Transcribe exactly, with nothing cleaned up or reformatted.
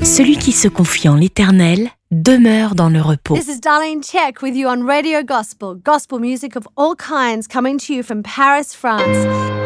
Celui qui se confie en l'Éternel demeure dans le repos. This is Darlene Check with you on Radio Gospel, gospel music of all kinds coming to you from Paris, France.